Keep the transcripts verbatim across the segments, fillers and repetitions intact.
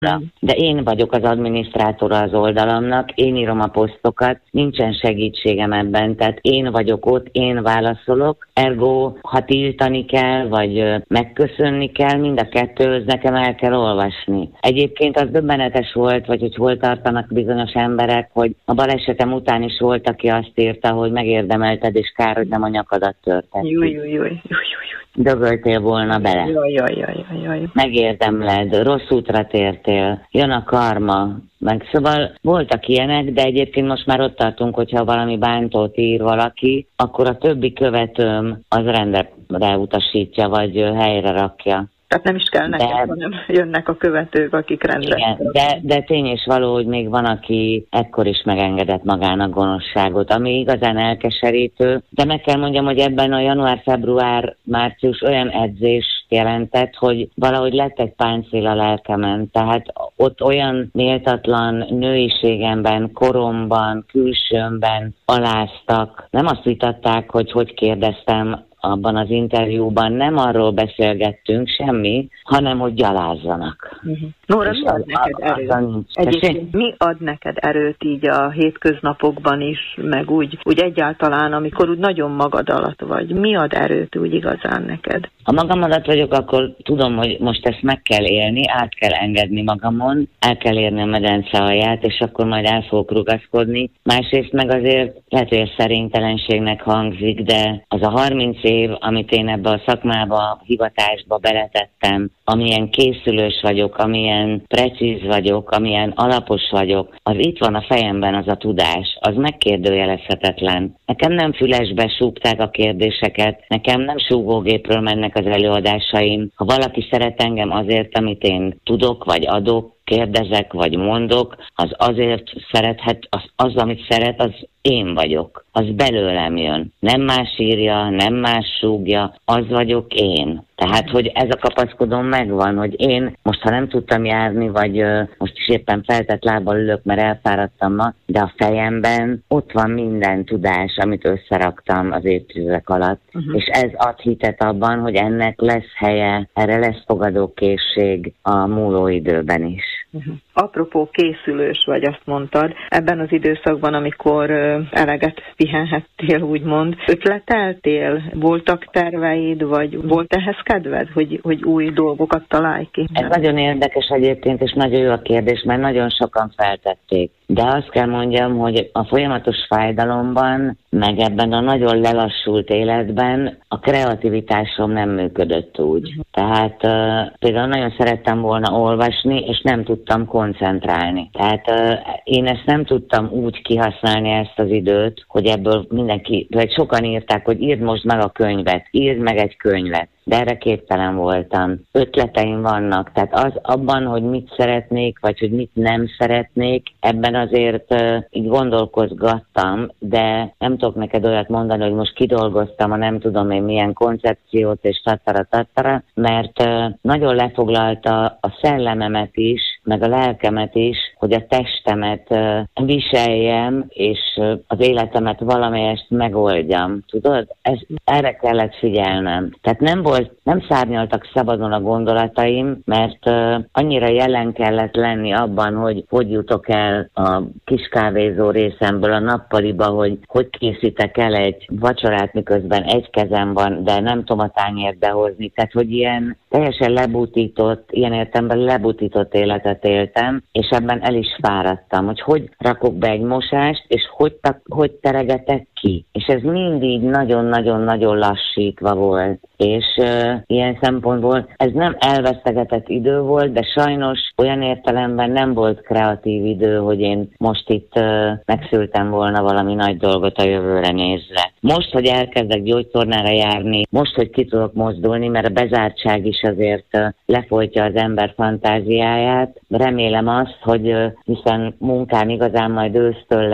De én vagyok az adminisztrátora az oldalamnak, én írom a posztokat, nincsen segítségem ebben, tehát én vagyok ott, én válaszolok, ergo, ha tiltani kell, vagy megköszönni kell, mind a kettőhöz nekem el kell olvasni. Egyébként az döbbenetes volt, vagy hogy hol tartanak bizonyos emberek, hogy a balesetem után is volt, aki azt írta, hogy megérdemelted, és kár, hogy nem a nyakadat törted. Júj, júj, júj, júj. Dögöltél volna bele. Jaj, jaj, jaj, jaj. Megérdemled, rossz útra tértél, jön a karma. Meg szóval voltak ilyenek, de egyébként most már ott tartunk, hogyha valami bántót ír valaki, akkor a többi követőm az rendre utasítja, vagy helyre rakja. Tehát nem is kell nekem, de, hanem jönnek a követők, akik rendre. Igen, de, de tény és való, hogy még van, aki ekkor is megengedett magának gonoszságot, ami igazán elkeserítő. De meg kell mondjam, hogy ebben a január, február, március olyan edzést jelentett, hogy valahogy lett egy páncél a lelkemen. Tehát ott olyan méltatlan nőiségemben, koromban, külsőmben aláztak. Nem azt vitatták, hogy hogy kérdeztem abban az interjúban, nem arról beszélgettünk semmi, hanem hogy gyalázzanak. Uh-huh. Nóra, mi ad neked erőt? Egyébként mi ad neked erőt így a hétköznapokban is, meg úgy, úgy egyáltalán, amikor úgy nagyon magad alatt vagy? Mi ad erőt úgy igazán neked? Ha magam alatt vagyok, akkor tudom, hogy most ezt meg kell élni, át kell engedni magamon, el kell érni a medence alját, és akkor majd el fogok rugaszkodni. Másrészt meg azért lehet, hogy ez szerénytelenségnek hangzik, de az a harminc év, amit én ebbe a szakmába, hivatásba beletettem, amilyen készülős vagyok, amilyen precíz vagyok, amilyen alapos vagyok, az itt van a fejemben az a tudás, az megkérdőjelezhetetlen. Nekem nem fülesbe súgták a kérdéseket, nekem nem súgógépről mennek az előadásaim. Ha valaki szeret engem azért, amit én tudok vagy adok, kérdezek vagy mondok, az azért szerethet, az, az, amit szeret, az én vagyok. Az belőlem jön. Nem más írja, nem más súgja, az vagyok én. Tehát, hogy ez a kapaszkodom megvan, hogy én most, ha nem tudtam járni, vagy uh, most is éppen feltett lábbal ülök, mert elfáradtam ma, de a fejemben ott van minden tudás, amit összeraktam az évtizedek alatt. Uh-huh. És ez ad hitet abban, hogy ennek lesz helye, erre lesz fogadókészség a múló időben is. Uh-huh. Apropó készülős vagy, azt mondtad, ebben az időszakban, amikor uh, eleget pihenhettél, úgymond, ötleteltél? Voltak terveid, vagy volt ehhez kedved, hogy, hogy új dolgokat találj ki? Ez nagyon érdekes egyébként, és nagyon jó a kérdés, mert nagyon sokan feltették. De azt kell mondjam, hogy a folyamatos fájdalomban, meg ebben a nagyon lelassult életben a kreativitásom nem működött úgy. Uh-huh. Tehát uh, például nagyon szerettem volna olvasni, és nem tudtam koncentrálni. Tehát uh, én ezt nem tudtam úgy kihasználni ezt az időt, hogy ebből mindenki, vagy sokan írták, hogy írd most meg a könyvet, írd meg egy könyvet. De erre képtelen voltam. Ötleteim vannak, tehát az abban, hogy mit szeretnék, vagy hogy mit nem szeretnék, ebben azért uh, így gondolkozgattam, de nem tudok neked olyat mondani, hogy most kidolgoztam a nem tudom én milyen koncepciót, és tattara-tattara, mert uh, nagyon lefoglalta a szellememet is, meg a lelkemet is, hogy a testemet uh, viseljem, és uh, az életemet valamelyest megoldjam. Tudod? Ez, erre kellett figyelnem. Tehát nem volt, nem szárnyaltak szabadon a gondolataim, mert uh, annyira jelen kellett lenni abban, hogy hogy jutok el a kis kávézó részemből a nappaliba, hogy hogy készítek el egy vacsorát, miközben egy kezem van, de nem tudom a tányért behozni. Tehát, hogy ilyen teljesen lebutított, ilyen értelemben lebutított életet éltem, és ebben el is fáradtam, hogy hogy rakok be egy mosást, és hogy, hogy teregetek ki. És ez mindig nagyon-nagyon-nagyon lassítva volt. És uh, ilyen szempontból ez nem elvesztegetett idő volt, de sajnos olyan értelemben nem volt kreatív idő, hogy én most itt uh, megszültem volna valami nagy dolgot a jövőre nézve. Most, hogy elkezdek gyógytornára járni, most, hogy ki tudok mozdulni, mert a bezártság is azért uh, lefolytja az ember fantáziáját, remélem azt, hogy uh, hiszen munkám igazán majd ősztől lesz,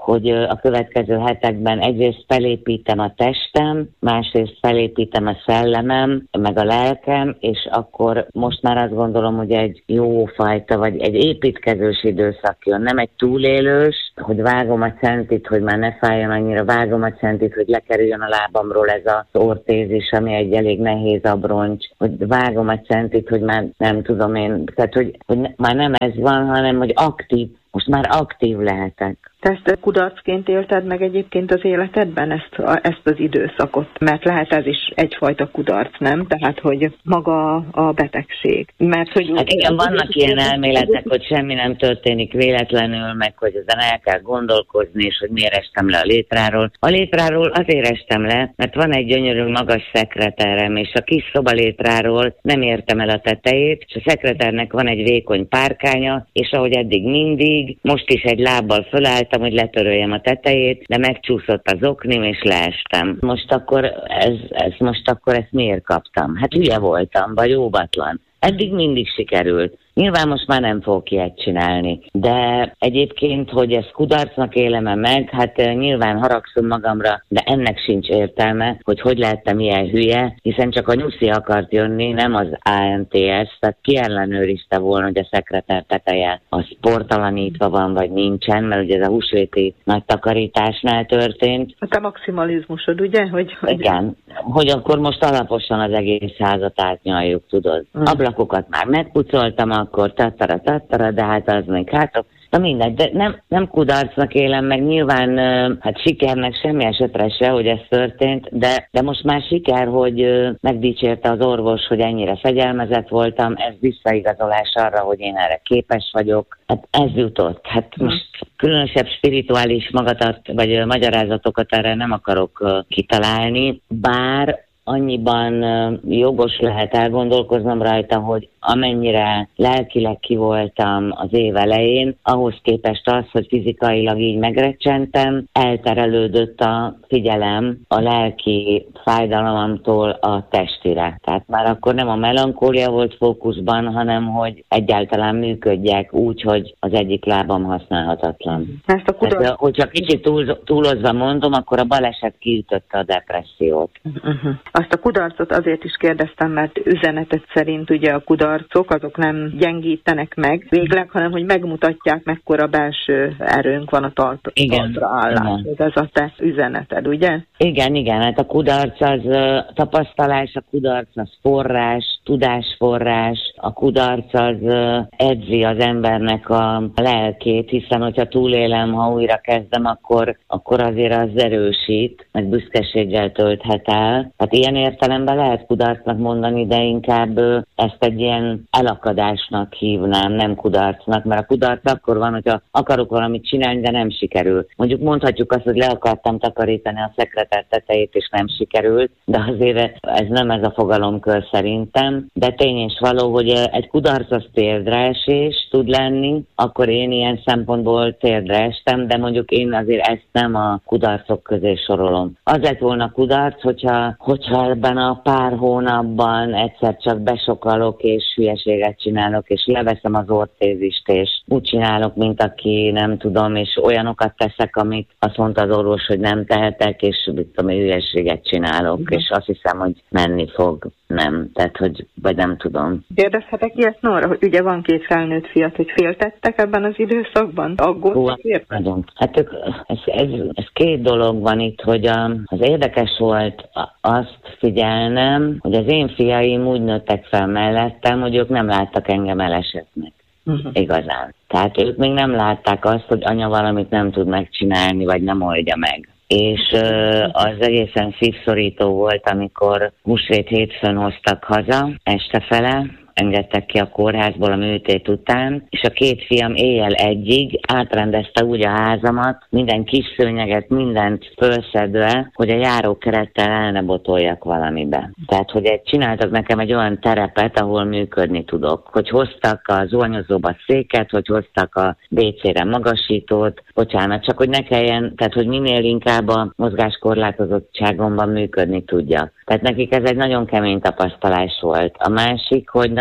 hogy a következő hetekben egyrészt felépítem a testem, másrészt felépítem a szellemem, meg a lelkem, és akkor most már azt gondolom, hogy egy jó fajta, vagy egy építkezős időszak jön, nem egy túlélős, hogy vágom a centit, hogy már ne fájjon annyira, vágom a centit, hogy lekerüljön a lábamról ez az ortézis, ami egy elég nehéz abroncs, hogy vágom a centit, hogy már nem tudom én, tehát hogy, hogy már nem ez van, hanem hogy aktív, most már aktív lehetek. Te ezt kudarcként élted meg egyébként az életedben, ezt, a, ezt az időszakot? Mert lehet ez is egyfajta kudarc, nem? Tehát, hogy maga a betegség. Mert, hogy hát igen, vannak ilyen elméletek, hogy semmi nem történik véletlenül, meg hogy ezen el kell gondolkozni, és hogy miért estem le a létráról. A létráról azért estem le, mert van egy gyönyörű magas szekreterem, és a kis szobalétráról nem értem el a tetejét, és a szekreternek van egy vékony párkánya, és ahogy eddig mindig, most is egy lábbal fölállt, hogy letöröljem a tetejét, de megcsúszott az oknim, és leestem. Most akkor ez, ez most akkor ezt miért kaptam? Hát hülye voltam, vagy óvatlan. Eddig mindig sikerült. Nyilván most már nem fogok ilyet csinálni, de egyébként, hogy ezt kudarcnak élem-e meg, hát nyilván haragszom magamra, de ennek sincs értelme, hogy hogy lehettem ilyen hülye, hiszen csak a nyuszi akart jönni, nem az á en té es, tehát ki ellenőrizte volna, hogy a szekreter teteje a sportalanítva van, vagy nincsen, mert ugye ez a húsvéti nagy takarításnál történt. A te maximalizmusod, ugye? Hogy, hogy... Igen, hogy akkor most alaposan az egész házat átnyaljuk, tudod. Mm. Ablakokat már megpucoltam, akkor tattara, tattara, de hát az még hátok. Na mindegy, de nem, nem kudarcnak élem meg, nyilván hát sikernek semmi esetre se, hogy ez történt, de, de most már siker, hogy megdicsérte az orvos, hogy ennyire fegyelmezett voltam, ez visszaigazolás arra, hogy én erre képes vagyok. Hát ez jutott. Hát most különösebb spirituális magatat, vagy magyarázatokat erre nem akarok kitalálni, bár annyiban jogos lehet elgondolkoznom rajta, hogy amennyire lelkileg ki voltam az év elején, ahhoz képest az, hogy fizikailag így megrecsentem, elterelődött a figyelem a lelki fájdalomtól a testire. Tehát már akkor nem a melankólia volt fókuszban, hanem hogy egyáltalán működjek úgy, hogy az egyik lábam használhatatlan. Ezt a kudarc... Tehát, hogyha kicsit túl, túlozva mondom, akkor a baleset kiütötte a depressziót. Uh-huh. Azt a kudarcot azért is kérdeztem, mert üzenetet szerint ugye a kudarcok azok nem gyengítenek meg végleg, hanem hogy megmutatják, mekkora belső erőnk van a tart- talpra állás. Ez a te üzeneted, ugye? Igen, igen, hát a kudarc az uh, tapasztalás, a kudarc az forrás, tudásforrás, a kudarc az uh, edzi az embernek a lelkét, hiszen hogyha túlélem, ha újra kezdem, akkor, akkor azért az erősít, meg büszkeséggel tölthet el. Hát ilyen értelemben lehet kudarcnak mondani, de inkább uh, ezt egy ilyen elakadásnak hívnám, nem kudarcnak, mert a kudarc akkor van, hogyha akarok valamit csinálni, de nem sikerül. Mondjuk mondhatjuk azt, hogy le akartam takarítani a szekreter tetejét, és nem sikerült, de azért ez nem ez a fogalomkör szerintem, de tény és való, hogy egy kudarc az térdre esés tud lenni, akkor én ilyen szempontból térdre estem, de mondjuk én azért ezt nem a kudarcok közé sorolom. Az lett volna kudarc, hogyha, hogyha ebben a pár hónapban egyszer csak besokalok, és hülyeséget csinálok, és leveszem az ortézist, és úgy csinálok, mint aki nem tudom, és olyanokat teszek, amit azt mondta az orvos, hogy nem tehetek, és mit tudom, hülyeséget csinálok, uh-huh. és azt hiszem, hogy menni fog. Nem, tehát, hogy, vagy nem tudom. Kérdezhetek ilyet, Nóra, hogy ugye van két felnőtt fiat, hogy féltettek ebben az időszakban? Aggódtak érte? Hát ők, ez, ez, ez két dolog van itt, hogy a, az érdekes volt azt figyelnem, hogy az én fiaim úgy nőttek fel mellettem, hogy ők nem láttak engem elesetnek. Uh-huh. Igazán. Tehát ők még nem látták azt, hogy anya valamit nem tud megcsinálni, vagy nem oldja meg. És uh, az egészen szívszorító volt, amikor húsvét hétfőn hoztak haza, este fele, engedtek ki a kórházból a műtét után, és a két fiam éjjel egyig átrendezte úgy a házamat, minden kis szőnyeget, mindent fölszedve, hogy a járókerettel el ne botoljak valamibe. Tehát, hogy egy, csináltak nekem egy olyan terepet, ahol működni tudok. Hogy hoztak a zuhanyozóba széket, hogy hoztak a bé cére magasítót, bocsánat, csak hogy ne kelljen, tehát, hogy minél inkább a mozgáskorlátozottságomban működni tudjak. Tehát nekik ez egy nagyon kemény tapasztalás volt. A másik, hogy nagyon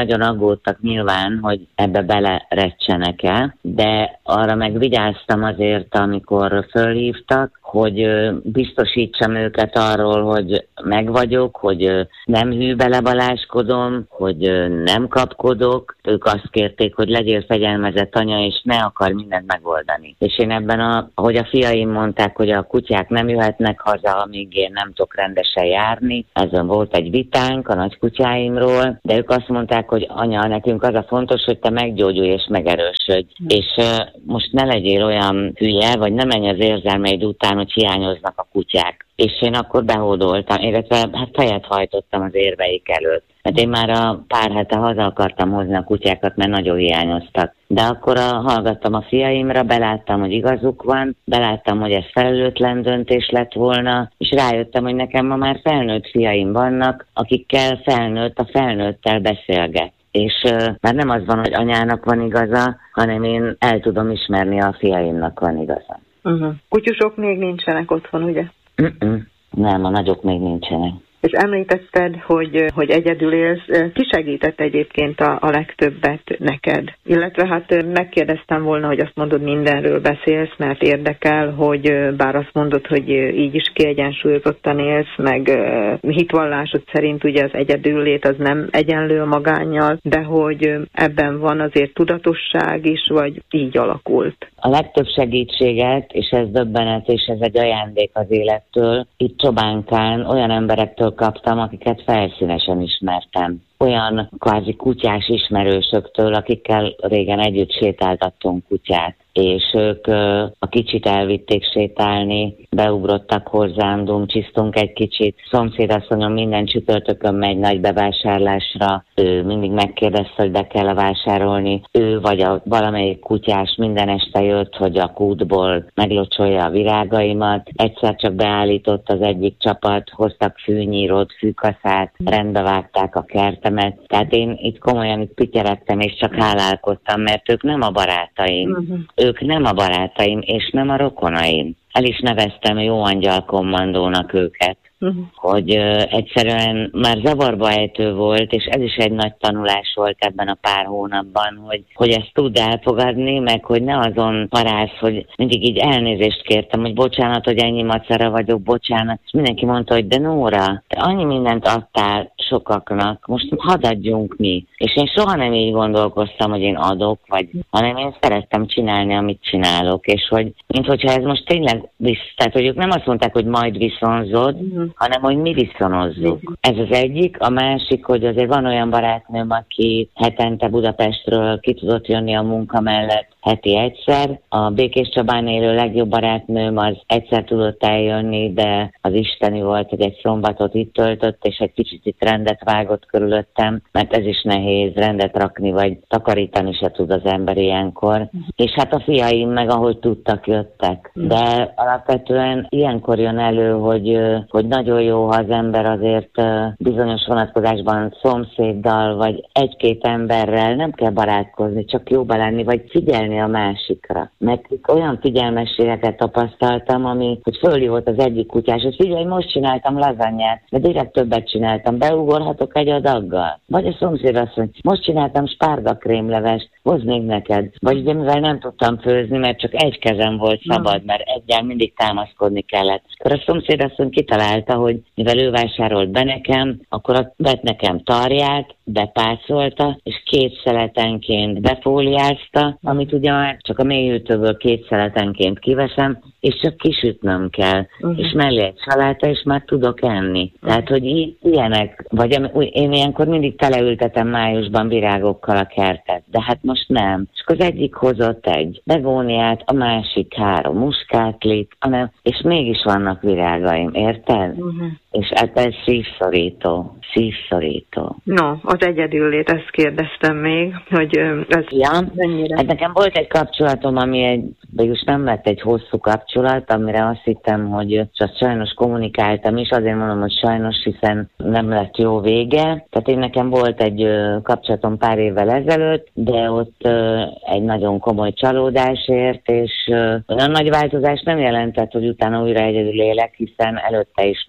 nagyon aggódtak nyilván, hogy ebbe belerecsenek-e, de arra meg vigyáztam azért, amikor fölhívtak, hogy biztosítsam őket arról, hogy megvagyok, hogy nem hűbelebaláskodom, hogy nem kapkodok. Ők azt kérték, hogy legyél fegyelmezett anya, és ne akar mindent megoldani. És én ebben, a, ahogy a fiaim mondták, hogy a kutyák nem jöhetnek haza, amíg én nem tudok rendesen járni. Ezen volt egy vitánk a nagy kutyáimról, de ők azt mondták, hogy anya, nekünk az a fontos, hogy te meggyógyulj és megerősödj. Mm. És uh, most ne legyél olyan hülye, vagy ne menj az érzelmeid után, hogy hiányoznak a kutyák. És én akkor behódoltam, illetve hát fejet hajtottam az érveik előtt. Mert én már a pár hete haza akartam hozni a kutyákat, mert nagyon hiányoztak. De akkor a, hallgattam a fiaimra, beláttam, hogy igazuk van, beláttam, hogy ez felelőtlen döntés lett volna, és rájöttem, hogy nekem ma már felnőtt fiaim vannak, akikkel felnőtt a felnőttel beszélget. És uh, már nem az van, hogy anyának van igaza, hanem én el tudom ismerni, a fiaimnak van igaza. Uh-huh. Kutyusok még nincsenek otthon, ugye? Uh-uh. Nem, a nagyok még nincsenek. És említetted, hogy, hogy egyedül élsz. Ki segített egyébként a, a legtöbbet neked? Illetve hát megkérdeztem volna, hogy azt mondod, mindenről beszélsz, mert érdekel, hogy bár azt mondod, hogy így is kiegyensúlyozottan élsz, meg hitvallásod szerint ugye az egyedüllét az nem egyenlő a magánnyal, de hogy ebben van azért tudatosság is, vagy így alakult? A legtöbb segítséget, és ez döbbenet, és ez egy ajándék az élettől, itt Csobánkán olyan emberektől kaptam, akiket felszínesen ismertem. Olyan kvázi kutyás ismerősöktől, akikkel régen együtt sétáltattunk kutyát, és ők a kicsit elvitték sétálni, beugrottak hozzám, dumcsisztunk egy kicsit. Szomszédasszonyom minden csütörtökön megy nagy bevásárlásra, ő mindig megkérdezte, hogy be kell vásárolni. Ő vagy a valamelyik kutyás minden este jött, hogy a kútból meglocsolja a virágaimat. Egyszer csak beállított az egyik csapat, hoztak fűnyírót, fűkaszát, rendbevágták a kertet. Tehát én itt komolyan itt pityeregtem, és csak hálálkoztam, mert ők nem a barátaim. Uh-huh. Ők nem a barátaim, és nem a rokonaim. El is neveztem jó angyal kommandónak őket. Uh-huh. Hogy uh, egyszerűen már zavarba ejtő volt, és ez is egy nagy tanulás volt ebben a pár hónapban, hogy, hogy ezt tud elfogadni, meg hogy ne azon parász, hogy mindig így elnézést kértem, hogy bocsánat, hogy ennyi macera vagyok, bocsánat. És mindenki mondta, hogy de Nóra, te annyi mindent adtál sokaknak, most hadd adjunk mi. És én soha nem így gondolkoztam, hogy én adok, vagy, hanem én szerettem csinálni, amit csinálok, és hogy, mint hogyha ez most tényleg visz, tehát hogy ők nem azt mondták, hogy majd viszonzod, uh-huh. hanem hogy mi viszonozzuk. Ez az egyik. A másik, hogy azért van olyan barátnőm, aki hetente Budapestről ki tudott jönni a munka mellett heti egyszer. A Békés Csabán élő legjobb barátnőm az egyszer tudott eljönni, de az isteni volt, hogy egy szombatot itt töltött, és egy kicsit itt rendet vágott körülöttem, mert ez is nehéz rendet rakni, vagy takarítani se tud az ember ilyenkor. Uh-huh. És hát a fiaim meg, ahogy tudtak, jöttek. Uh-huh. De alapvetően ilyenkor jön elő, hogy, hogy nagyon jó, ha az ember azért bizonyos vonatkozásban szomszéddal, vagy egy-két emberrel nem kell barátkozni, csak jóba lenni, vagy figyelni a másikra. Mert olyan figyelmességeket tapasztaltam, ami, hogy fölhívott az egyik kutyás, hogy figyelj, most csináltam lazanyát, de direkt többet csináltam, beugorhatok egy adaggal. Vagy a szomszéd azt mondja, most csináltam spárgakrémlevest, hoznék neked. Vagy ugye mivel nem tudtam főzni, mert csak egy kezem volt szabad, mert egyen mindig támaszkodni kellett. Akkor a szomszéd azt mondja, kitalálta, hogy mivel ő vásárolt be nekem, akkor vett nekem tarját, bepácolta, és két szeletenként befóliázta, amit ugye már csak a mélyhűtőből két szeletenként kiveszem, és csak kisütnöm kell, uh-huh. és mellé egy saláta, és már tudok enni. Uh-huh. Tehát, hogy í- ilyenek, vagy én ilyenkor mindig teleültetem májusban virágokkal a kertet, de hát most nem. És az egyik hozott egy begóniát, a másik három muskátlit, hanem, és mégis vannak virágaim, érted? Uh-huh. És hát ez szívszorító, szívszorító. No, az egyedüllét, ezt kérdeztem még, hogy ez ja, mennyire... Hát nekem volt egy kapcsolatom, ami egy, végülis nem lett egy hosszú kapcsolat, amire azt hittem, hogy csak sajnos kommunikáltam is, azért mondom, hogy sajnos, hiszen nem lett jó vége. Tehát én nekem volt egy kapcsolatom pár évvel ezelőtt, de ott egy nagyon komoly csalódásért, és olyan nagy változás nem jelentett, hogy utána újra egyedül élek, hiszen előtte is nagyon sok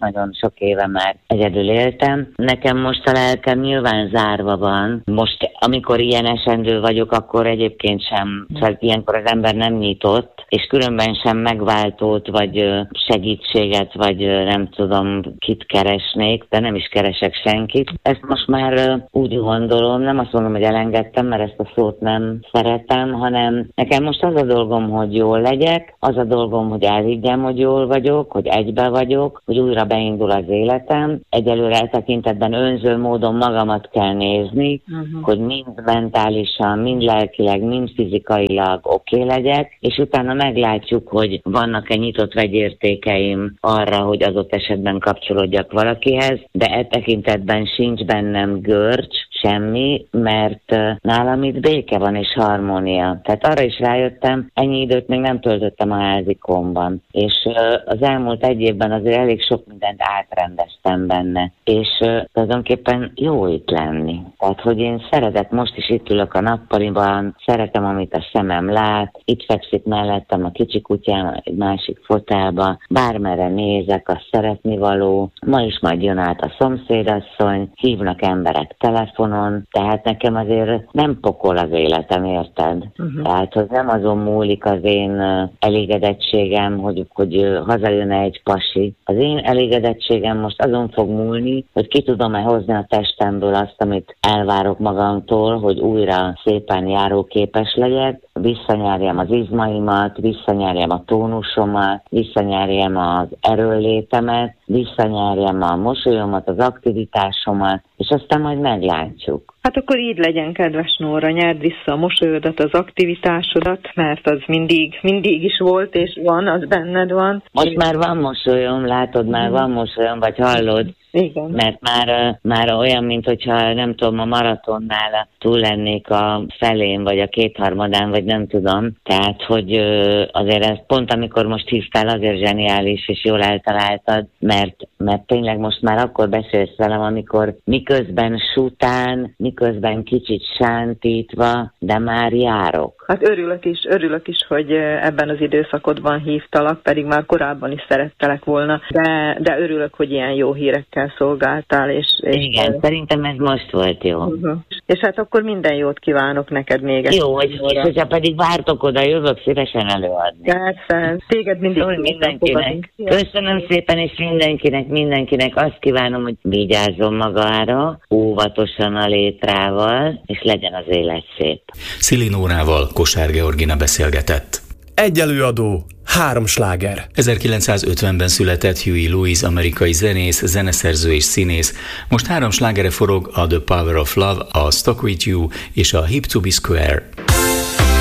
sok éve már egyedül éltem. Nekem most a lelkem nyilván zárva van. Most, amikor ilyen esendő vagyok, akkor egyébként sem, szóval ilyenkor az ember nem nyitott, és különben sem megváltót, vagy segítséget, vagy nem tudom, kit keresnék, de nem is keresek senkit. Ezt most már úgy gondolom, nem azt mondom, hogy elengedtem, mert ezt a szót nem szeretem, hanem nekem most az a dolgom, hogy jól legyek, az a dolgom, hogy elhiggyem, hogy jól vagyok, hogy egybe vagyok, hogy újra beindul az életem. Egyelőre e tekintetben önző módon magamat kell nézni, uh-huh. hogy mind mentálisan, mind lelkileg, mind fizikailag oké okay legyek, és utána meglátjuk, hogy vannak-e nyitott vegyértékeim arra, hogy adott esetben kapcsolódjak valakihez, de e tekintetben sincs bennem görcs, semmi, mert nálam itt béke van és harmónia. Tehát arra is rájöttem, ennyi időt még nem töltöttem a házikomban. És az elmúlt egy évben azért elég sok mindent átrendeztem benne. És tulajdonképpen jó itt lenni. Tehát, hogy én szeretek, most is itt ülök a nappaliban, szeretem, amit a szemem lát, itt fekszik mellettem a kicsi kutyám egy másik fotelba, bármerre nézek, az szeretnivaló. Ma is majd jön át a szomszédasszony, hívnak emberek telefonon, tehát nekem azért nem pokol az életem, érted? Uh-huh. Tehát, hogy nem azon múlik az én elégedettségem, hogy, hogy hazajön egy pasi. Az én elégedettségem most azon fog múlni, hogy ki tudom-e hozni a testemből azt, amit elvárok magamtól, hogy újra szépen járóképes legyek, visszanyerjem az izmaimat, visszanyerjem a tónusomat, visszanyerjem az erőnlétemet, visszanyerjem a mosolyomat, az aktivitásomat, és aztán majd meglátjuk. Hát akkor így legyen, kedves Nóra, nyerd vissza a mosolyodat, az aktivitásodat, mert az mindig, mindig is volt, és van, az benned van. Most már van mosolyom, látod, már van mosolyom, vagy hallod? Igen. Mert már, már olyan, mint hogyha nem tudom, a maratonnál túl lennék a felén, vagy a kétharmadán, vagy nem tudom. Tehát, hogy azért ez pont amikor most hívtál, azért zseniális, és jól eltaláltad, mert, mert tényleg most már akkor beszélsz velem, amikor miközben sután, miközben kicsit sántítva, de már járok. Hát örülök is, örülök is, hogy ebben az időszakodban hívtalak, pedig már korábban is szerettelek volna, de, de örülök, hogy ilyen jó hírekkel szolgáltál. És, és igen, és szerintem ez most volt jó. Uh-huh. És hát akkor minden jót kívánok neked még egy. Jó, és, és hogyha pedig vártok oda, jövök szívesen előadni. Persze, téged mindig szóval mindenkinek. Köszönöm szépen, és mindenkinek, mindenkinek azt kívánom, hogy vigyázzon magára, óvatosan a létrával, és legyen az élet szép. Szili Nórával Kosár Georgina beszélgetett. Egy előadó, három sláger. ezerkilencszázötvenben született Huey Lewis, amerikai zenész, zeneszerző és színész. Most három slágere forog, a The Power of Love, a Stuck With You és a Hip to Be Square.